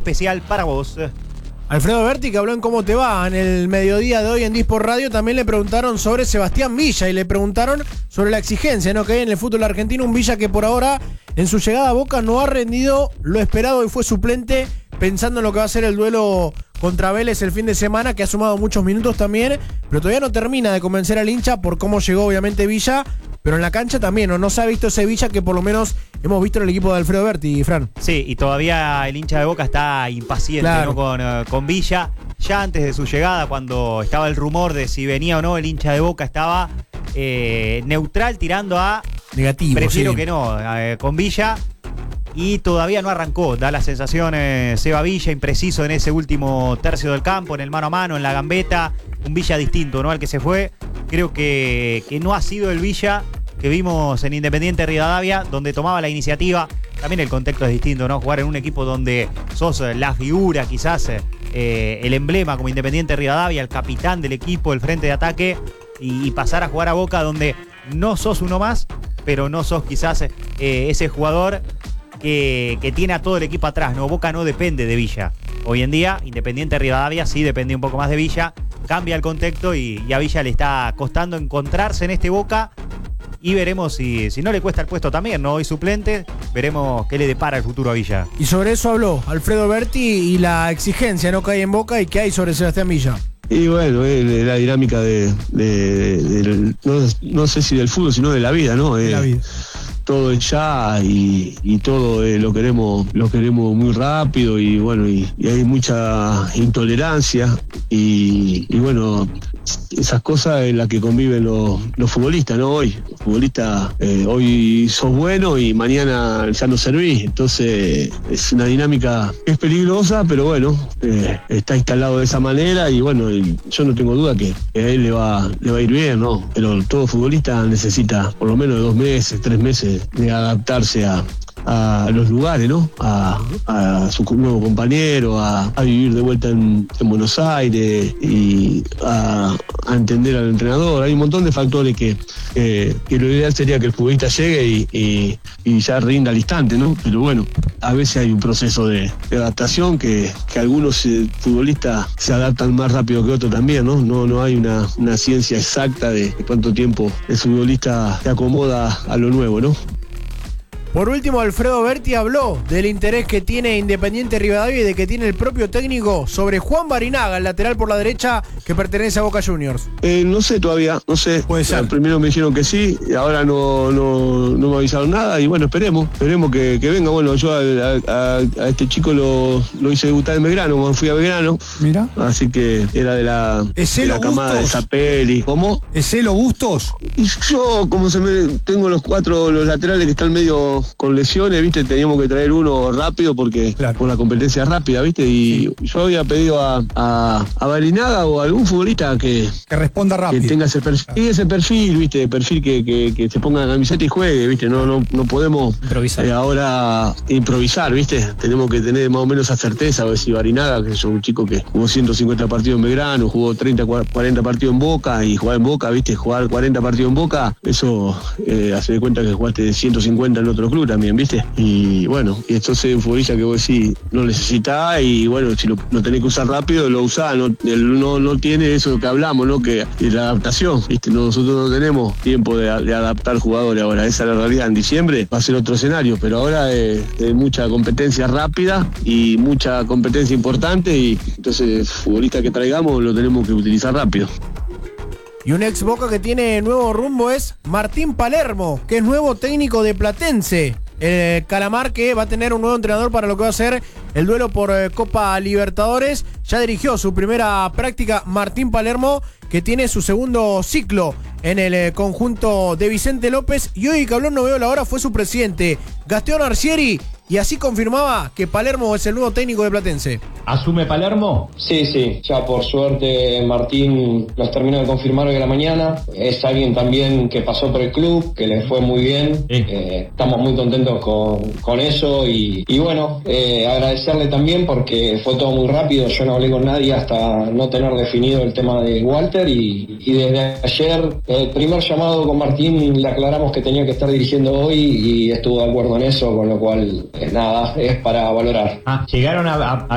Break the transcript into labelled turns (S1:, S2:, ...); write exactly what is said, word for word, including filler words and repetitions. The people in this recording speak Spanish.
S1: especial para vos.
S2: Alfredo Berti, que habló en Cómo Te Va en el mediodía de hoy en Disport Radio, también le preguntaron sobre Sebastián Villa y le preguntaron sobre la exigencia, ¿no?, que hay en el fútbol argentino. Un Villa que por ahora, en su llegada a Boca, no ha rendido lo esperado y fue suplente, pensando en lo que va a ser el duelo contra Vélez el fin de semana, que ha sumado muchos minutos también, pero todavía no termina de convencer al hincha por cómo llegó obviamente Villa, pero en la cancha también, ¿no? No se ha visto ese Villa que por lo menos hemos visto en el equipo de Alfredo Berti, Fran.
S1: Sí, y todavía el hincha de Boca está impaciente,
S2: claro,
S1: ¿no? con, uh, con Villa. Ya antes de su llegada, cuando estaba el rumor de si venía o no, el hincha de Boca estaba eh, neutral, tirando a
S2: negativo.
S1: Prefiero
S2: sí.
S1: que no, eh, con Villa. Y todavía no arrancó, da la sensación eh, Seba Villa, impreciso en ese último tercio del campo, en el mano a mano, en la gambeta. Un Villa distinto, ¿no?, al que se fue. Creo que, que no ha sido el Villa que vimos en Independiente Rivadavia, donde tomaba la iniciativa. También el contexto es distinto, ¿no? Jugar en un equipo donde sos la figura, quizás eh, el emblema como Independiente Rivadavia, el capitán del equipo, el frente de ataque, y, y pasar a jugar a Boca donde no sos uno más, pero no sos quizás eh, ese jugador que, que tiene a todo el equipo atrás, ¿no? Boca no depende de Villa. Hoy en día, Independiente Rivadavia sí depende un poco más de Villa, cambia el contexto y, y a Villa le está costando encontrarse en este Boca. Y veremos si, si no le cuesta el puesto también, ¿no? Hoy suplente, veremos qué le depara el futuro a Villa.
S2: Y sobre eso habló Alfredo Berti y la exigencia, ¿no?, que hay en Boca y que hay sobre Sebastián Villa.
S3: Y bueno, eh, la dinámica de, de, de, de no, no sé si del fútbol, sino de la vida, ¿no? Eh,
S2: de la vida.
S3: Todo es ya y, y todo eh, lo queremos lo queremos muy rápido y bueno, y, y hay mucha intolerancia y, y bueno, esas cosas en las que conviven los, los futbolistas, ¿no? Hoy, los futbolistas, eh, hoy sos bueno y mañana ya no servís, entonces es una dinámica que es peligrosa, pero bueno, eh, está instalado de esa manera y bueno, y yo no tengo duda que, que a él le va, le va a ir bien, ¿no? Pero todo futbolista necesita por lo menos dos meses, tres meses de adaptarse a, a los lugares, ¿no? A, a su nuevo compañero, a, a vivir de vuelta en, en Buenos Aires y a, a entender al entrenador. Hay un montón de factores que, eh, que lo ideal sería que el futbolista llegue y, y, y ya rinda al instante, ¿no? Pero bueno, a veces hay un proceso de, de adaptación que, que algunos eh, futbolistas se adaptan más rápido que otros también, ¿no? No, no hay una, una ciencia exacta de cuánto tiempo el futbolista se acomoda a lo nuevo, ¿no?
S2: Por último, Alfredo Berti habló del interés que tiene Independiente Rivadavia y de que tiene el propio técnico sobre Juan Barinaga, el lateral por la derecha que pertenece a Boca Juniors.
S3: Eh, no sé todavía, no sé.
S2: Puede ser.
S3: Eh, primero me dijeron que sí, y ahora no, no, no me avisaron nada y bueno, esperemos, esperemos que, que venga. Bueno, yo a, a, a este chico lo, lo hice debutar en Belgrano, cuando fui a Belgrano.
S4: Mira.
S3: Así que era de la, de la camada de Zapelli. ¿Cómo?
S4: ¿Es Elo Bustos?
S3: Y yo, como se me tengo los cuatro, los laterales que están medio con lesiones, viste, teníamos que traer uno rápido porque
S4: claro,
S3: por la competencia rápida, viste, y sí, yo había pedido a, a, a Barinaga o a algún futbolista que,
S4: que responda rápido,
S3: que tenga ese perfil, claro, ese perfil, viste, perfil que, que, que se ponga la camiseta y juegue, viste, no, no, no podemos
S1: improvisar.
S3: Eh, ahora improvisar, viste, tenemos que tener más o menos esa certeza. A ver si Barinaga, que es un chico que jugó ciento cincuenta partidos en Belgrano, jugó treinta, cuarenta partidos en Boca y jugar en Boca, viste, jugar cuarenta partidos en Boca, eso eh, hace de cuenta que jugaste ciento cincuenta en otro club también, viste, y bueno, y esto es un futbolista que vos decís no necesitás y bueno, si lo, lo tenés que usar rápido, lo usás, no, él no, no tiene eso que hablamos, ¿no? Que de la adaptación, viste, nosotros no tenemos tiempo de, de adaptar jugadores ahora, esa es la realidad. En diciembre va a ser otro escenario, pero ahora es, es mucha competencia rápida y mucha competencia importante y entonces el futbolista que traigamos lo tenemos que utilizar rápido.
S2: Y un ex Boca que tiene nuevo rumbo es Martín Palermo, que es nuevo técnico de Platense. El Calamar, que va a tener un nuevo entrenador para lo que va a ser el duelo por eh, Copa Libertadores. Ya dirigió su primera práctica Martín Palermo, que tiene su segundo ciclo en el eh, conjunto de Vicente López. Y hoy que habló No Veo la Hora fue su presidente, Gastón Arcieri, y así confirmaba que Palermo es el nuevo técnico de Platense.
S5: ¿Asume Palermo?
S6: Sí, sí, ya por suerte Martín nos terminó de confirmar hoy a la mañana. Es alguien también que pasó por el club, que le fue muy bien. Sí. Eh, estamos muy contentos con, con eso y, y bueno, eh, agradecerle también porque fue todo muy rápido. Yo no hablé con nadie hasta no tener definido el tema de Walter y, y desde ayer, el primer llamado con Martín, le aclaramos que tenía que estar dirigiendo hoy y estuvo de acuerdo en eso, con lo cual, eh, nada, es para valorar.
S5: Ah, llegaron a, a